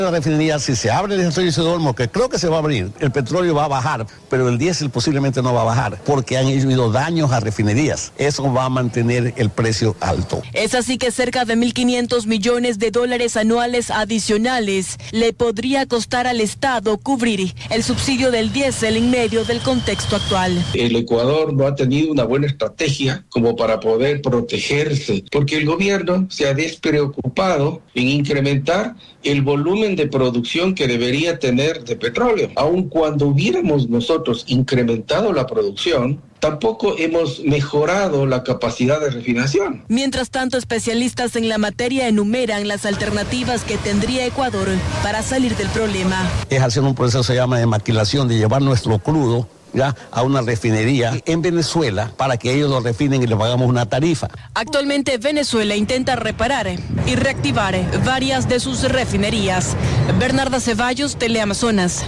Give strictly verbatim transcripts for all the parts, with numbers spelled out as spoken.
La refinería, si se abre el desarrollo de Olmo, que creo que se va a abrir, el petróleo va a bajar, pero el diésel posiblemente no va a bajar, porque han habido daños a refinerías. Eso va a mantener el precio alto. Es así que cerca de mil quinientos millones de dólares anuales adicionales le podría costar al Estado cubrir el subsidio del diésel en medio del contexto actual. El Ecuador no ha tenido una buena estrategia como para poder protegerse, porque el gobierno se ha despreocupado en incrementar el volumen de producción que debería tener de petróleo. Aun cuando hubiéramos nosotros incrementado la producción, tampoco hemos mejorado la capacidad de refinación. Mientras tanto, especialistas en la materia enumeran las alternativas que tendría Ecuador para salir del problema. Es hacer un proceso que se llama de maquilación, de llevar nuestro crudo ya a una refinería en Venezuela para que ellos lo refinen y le pagamos una tarifa. Actualmente Venezuela intenta reparar y reactivar varias de sus refinerías. Bernarda Ceballos, Teleamazonas.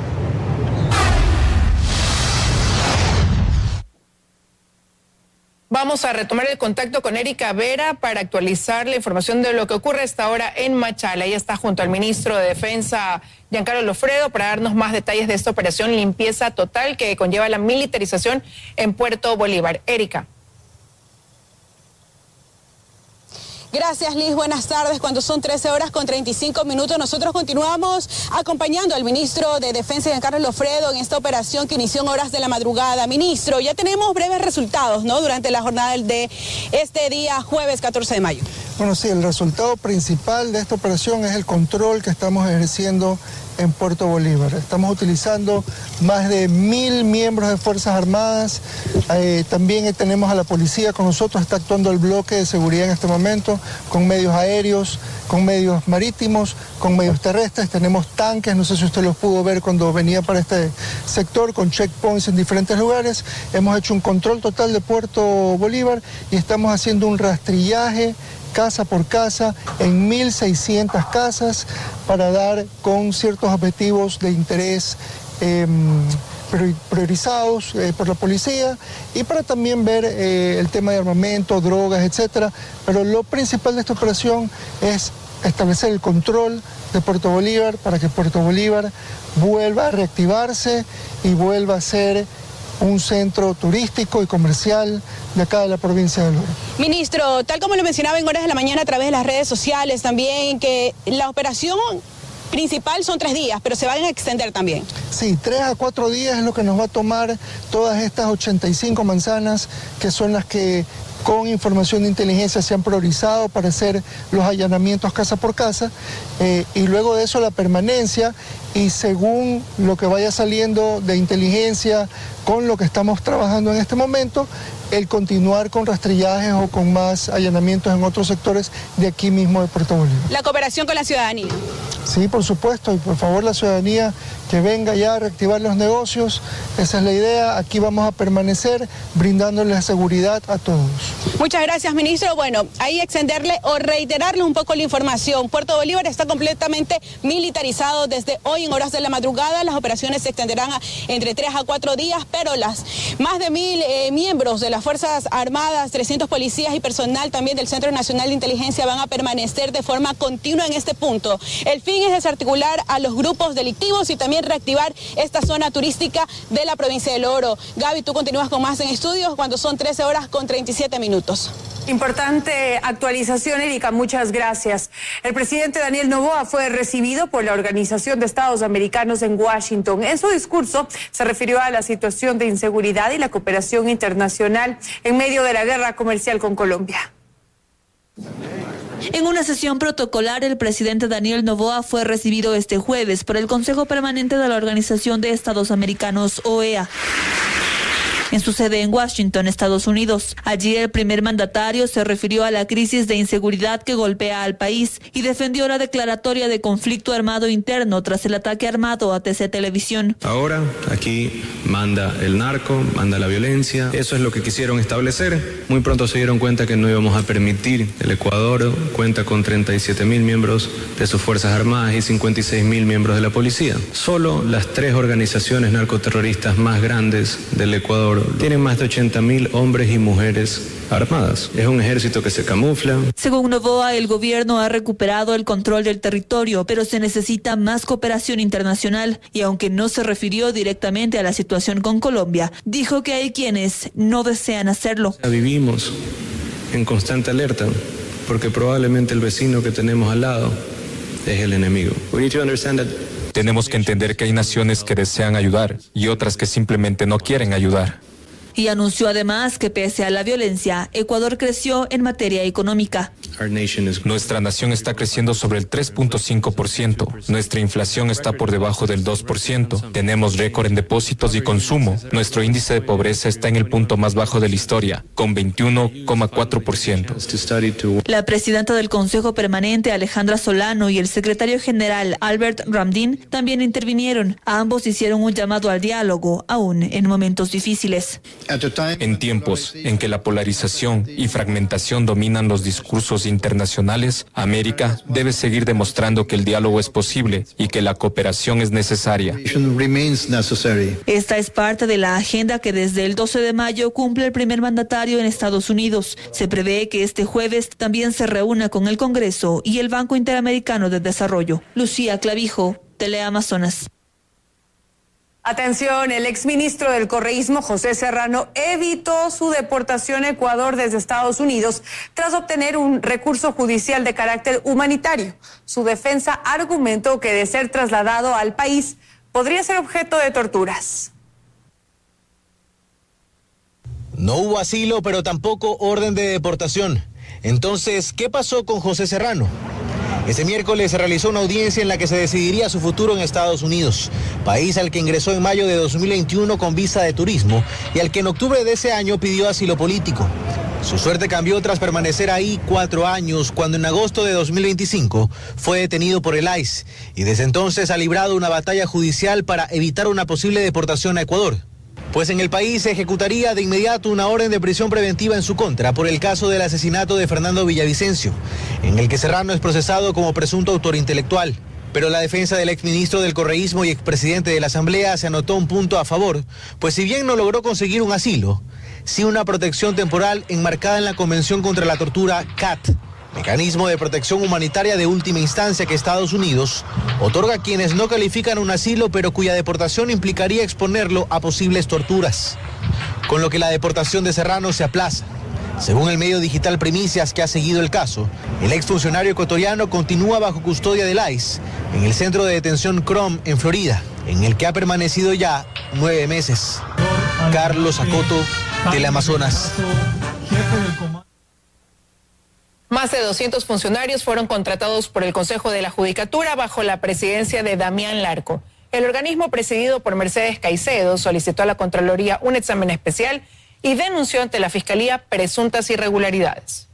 Vamos a retomar el contacto con Erika Vera para actualizar la información de lo que ocurre a esta hora en Machala. Ella está junto al ministro de Defensa, Giancarlo Lofredo, para darnos más detalles de esta operación limpieza total que conlleva la militarización en Puerto Bolívar. Erika. Gracias, Liz. Buenas tardes. Cuando son trece horas con treinta y cinco minutos, nosotros continuamos acompañando al ministro de Defensa, Giancarlo Lofredo, en esta operación que inició en horas de la madrugada. Ministro, ya tenemos breves resultados, ¿no?, durante la jornada de este día, jueves catorce de mayo. Bueno, sí, el resultado principal de esta operación es el control que estamos ejerciendo en Puerto Bolívar. Estamos utilizando más de mil miembros de Fuerzas Armadas. Eh, también tenemos a la policía con nosotros, está actuando el bloque de seguridad en este momento, con medios aéreos, con medios marítimos, con medios terrestres. Tenemos tanques, no sé si usted los pudo ver cuando venía para este sector, con checkpoints en diferentes lugares. Hemos hecho un control total de Puerto Bolívar y estamos haciendo un rastrillaje casa por casa, en mil seiscientas casas, para dar con ciertos objetivos de interés eh, priorizados eh, por la policía, y para también ver eh, el tema de armamento, drogas, etcétera. Pero lo principal de esta operación es establecer el control de Puerto Bolívar para que Puerto Bolívar vuelva a reactivarse y vuelva a ser un centro turístico y comercial de acá de la provincia de Lora. Ministro, tal como lo mencionaba en horas de la mañana a través de las redes sociales también, que la operación principal son tres días, pero se van a extender también. Sí, tres a cuatro días es lo que nos va a tomar todas estas ochenta y cinco manzanas, que son las que con información de inteligencia se han priorizado para hacer los allanamientos casa por casa, eh, y luego de eso la permanencia, y según lo que vaya saliendo de inteligencia con lo que estamos trabajando en este momento, el continuar con rastrillajes o con más allanamientos en otros sectores de aquí mismo de Puerto Bolívar. La cooperación con la ciudadanía. Sí, por supuesto, y por favor la ciudadanía que venga ya a reactivar los negocios, esa es la idea. Aquí vamos a permanecer brindándoles seguridad a todos. Muchas gracias, ministro. Bueno, ahí extenderle o reiterarle un poco la información. Puerto Bolívar está completamente militarizado desde hoy en horas de la madrugada. Las operaciones se extenderán a entre tres a cuatro días, pero las más de mil eh, miembros de las Fuerzas Armadas, trescientos policías y personal también del Centro Nacional de Inteligencia van a permanecer de forma continua en este punto. El fin es desarticular a los grupos delictivos y también reactivar esta zona turística de la provincia del Oro. Gaby, tú continúas con más en estudios cuando son trece horas con treinta y siete minutos. Importante actualización, Erika, muchas gracias. El presidente Daniel Noboa fue recibido por la Organización de Estados Americanos en Washington. En su discurso se refirió a la situación de inseguridad y la cooperación internacional en medio de la guerra comercial con Colombia. En una sesión protocolar, el presidente Daniel Noboa fue recibido este jueves por el Consejo Permanente de la Organización de Estados Americanos, O E A, en su sede en Washington, Estados Unidos. Allí el primer mandatario se refirió a la crisis de inseguridad que golpea al país y defendió la declaratoria de conflicto armado interno tras el ataque armado a T C Televisión. Ahora aquí manda el narco, manda la violencia. Eso es lo que quisieron establecer. Muy pronto se dieron cuenta que no íbamos a permitir. El Ecuador cuenta con treinta y siete mil miembros de sus Fuerzas Armadas y cincuenta y seis mil miembros de la policía. Solo las tres organizaciones narcoterroristas más grandes del Ecuador Tienen más de ochenta mil hombres y mujeres armadas. Es un ejército que se camufla. Según Noboa, el gobierno ha recuperado el control del territorio, pero se necesita más cooperación internacional y aunque no se refirió directamente a la situación con Colombia, dijo que hay quienes no desean hacerlo. Vivimos en constante alerta porque probablemente el vecino que tenemos al lado es el enemigo. We need to understand that. Tenemos que entender que hay naciones que desean ayudar y otras que simplemente no quieren ayudar. Y anunció además que pese a la violencia, Ecuador creció en materia económica. Nuestra nación está creciendo sobre el tres punto cinco por ciento. Nuestra inflación está por debajo del dos por ciento. Tenemos récord en depósitos y consumo. Nuestro índice de pobreza está en el punto más bajo de la historia, con veintiuno coma cuatro por ciento. La presidenta del Consejo Permanente, Alejandra Solano, y el secretario general, Albert Ramdin, también intervinieron. Ambos hicieron un llamado al diálogo, aún en momentos difíciles. En tiempos en que la polarización y fragmentación dominan los discursos internacionales, América debe seguir demostrando que el diálogo es posible y que la cooperación es necesaria. Esta es parte de la agenda que desde el doce de mayo cumple el primer mandatario en Estados Unidos. Se prevé que este jueves también se reúna con el Congreso y el Banco Interamericano de Desarrollo. Lucía Clavijo, Teleamazonas. Atención, el exministro del correísmo, José Serrano, evitó su deportación a Ecuador desde Estados Unidos tras obtener un recurso judicial de carácter humanitario. Su defensa argumentó que de ser trasladado al país podría ser objeto de torturas. No hubo asilo, pero tampoco orden de deportación. Entonces, ¿qué pasó con José Serrano? Este miércoles se realizó una audiencia en la que se decidiría su futuro en Estados Unidos, país al que ingresó en mayo de dos mil veintiuno con visa de turismo y al que en octubre de ese año pidió asilo político. Su suerte cambió tras permanecer ahí cuatro años, cuando en agosto de dos mil veinticinco fue detenido por el I C E y desde entonces ha librado una batalla judicial para evitar una posible deportación a Ecuador. Pues en el país se ejecutaría de inmediato una orden de prisión preventiva en su contra por el caso del asesinato de Fernando Villavicencio, en el que Serrano es procesado como presunto autor intelectual. Pero la defensa del exministro del correísmo y expresidente de la Asamblea se anotó un punto a favor, pues si bien no logró conseguir un asilo, sí una protección temporal enmarcada en la Convención contra la Tortura C A T, mecanismo de protección humanitaria de última instancia que Estados Unidos otorga a quienes no califican un asilo pero cuya deportación implicaría exponerlo a posibles torturas, con lo que la deportación de Serrano se aplaza. Según el medio digital Primicias, que ha seguido el caso, el exfuncionario ecuatoriano continúa bajo custodia del I C E en el centro de detención Crom en Florida, en el que ha permanecido ya nueve meses. Carlos Acoto, Teleamazonas. Más de doscientos funcionarios fueron contratados por el Consejo de la Judicatura bajo la presidencia de Damián Larco. El organismo presidido por Mercedes Caicedo solicitó a la Contraloría un examen especial y denunció ante la Fiscalía presuntas irregularidades.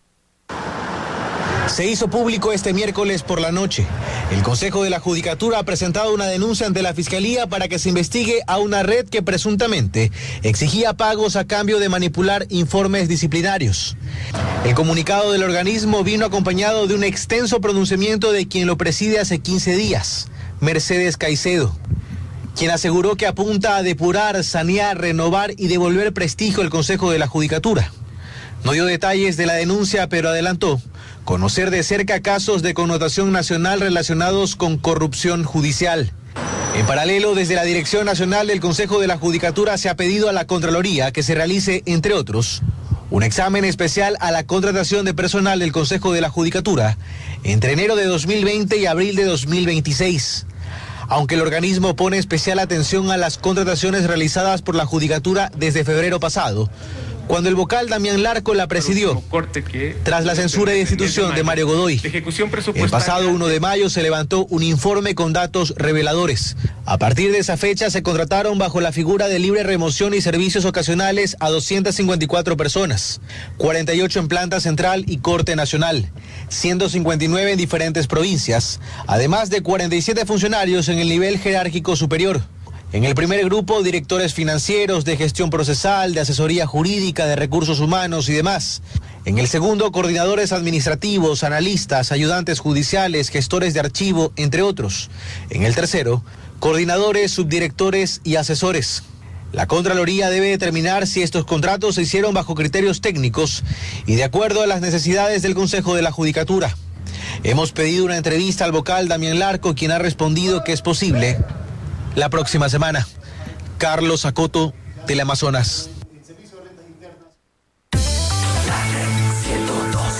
Se hizo público este miércoles por la noche. El Consejo de la Judicatura ha presentado una denuncia ante la Fiscalía para que se investigue a una red que presuntamente exigía pagos a cambio de manipular informes disciplinarios. El comunicado del organismo vino acompañado de un extenso pronunciamiento de quien lo preside hace quince días, Mercedes Caicedo, quien aseguró que apunta a depurar, sanear, renovar y devolver prestigio al Consejo de la Judicatura. No dio detalles de la denuncia, pero adelantó conocer de cerca casos de connotación nacional relacionados con corrupción judicial. En paralelo, desde la Dirección Nacional del Consejo de la Judicatura se ha pedido a la Contraloría que se realice, entre otros, un examen especial a la contratación de personal del Consejo de la Judicatura entre enero de dos mil veinte y abril de dos mil veintiséis. Aunque el organismo pone especial atención a las contrataciones realizadas por la Judicatura desde febrero pasado, cuando el vocal Damián Larco la presidió, tras la censura y destitución de Mario Godoy. El pasado uno de mayo se levantó un informe con datos reveladores. A partir de esa fecha se contrataron bajo la figura de libre remoción y servicios ocasionales a doscientas cincuenta y cuatro personas, cuarenta y ocho en planta central y Corte Nacional, ciento cincuenta y nueve en diferentes provincias, además de cuarenta y siete funcionarios en el nivel jerárquico superior. En el primer grupo, directores financieros, de gestión procesal, de asesoría jurídica, de recursos humanos y demás. En el segundo, coordinadores administrativos, analistas, ayudantes judiciales, gestores de archivo, entre otros. En el tercero, coordinadores, subdirectores y asesores. La Contraloría debe determinar si estos contratos se hicieron bajo criterios técnicos y de acuerdo a las necesidades del Consejo de la Judicatura. Hemos pedido una entrevista al vocal Damián Larco, quien ha respondido que es posible la próxima semana. Carlos Acoto, Teleamazonas.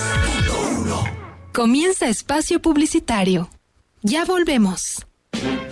Comienza espacio publicitario. Ya volvemos.